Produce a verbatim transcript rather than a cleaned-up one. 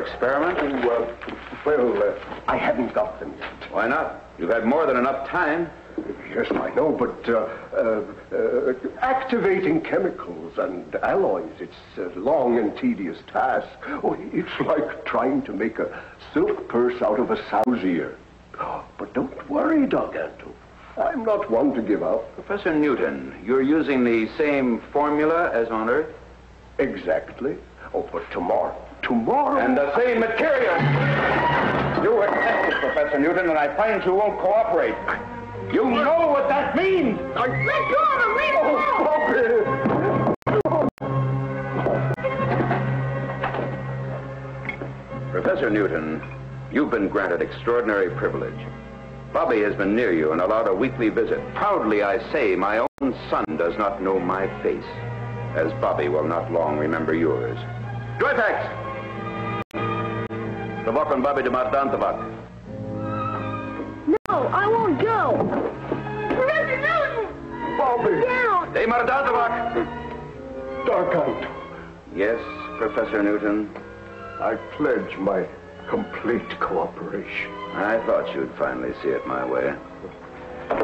experiment? Oh, uh, well, uh, I haven't got them yet. Why not? You've had more than enough time. Yes, I know, but uh, uh, uh, activating chemicals and alloys, it's a long and tedious task. Oh, it's like trying to make a silk purse out of a sow's ear. But don't worry, Gargantua. I'm not one to give up. Professor Newton, you're using the same formula as on Earth? Exactly. Oh, but tomorrow, tomorrow... And the same material. You accept it, Professor Newton, and I find you won't cooperate. You know what that means! I... Let go of him! Leave him alone! Professor Newton, you've been granted extraordinary privilege. Bobby has been near you and allowed a weekly visit. Proudly I say my own son does not know my face, as Bobby will not long remember yours. Joyfax! Tabak and Bobby de Mardan Tabak. No, I won't go. Professor Newton! Bobby! Down! De Mardan Tabak! Gargantua, Yes, Professor Newton. I pledge my complete cooperation. I thought you'd finally see it my way.